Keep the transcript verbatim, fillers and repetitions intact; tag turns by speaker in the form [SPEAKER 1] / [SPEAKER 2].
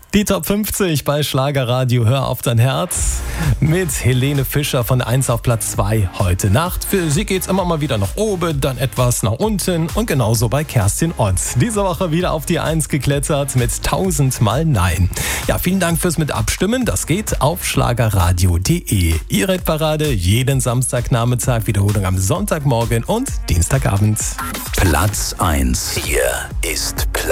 [SPEAKER 1] Die Top fünfzig bei Schlagerradio Hör auf dein Herz mit Helene Fischer von eins auf Platz zwei heute Nacht. Für sie geht's immer mal wieder nach oben, dann etwas nach unten und genauso bei Kerstin Ott. Diese Woche wieder auf die eins geklettert mit tausendmal Nein. Ja, vielen Dank fürs mit Abstimmen. Das geht auf schlagerradio punkt de. Ihre Hitparade jeden Samstagnachmittag, Wiederholung am Sonntagmorgen und Dienstagabend.
[SPEAKER 2] Platz eins. Hier ist Platz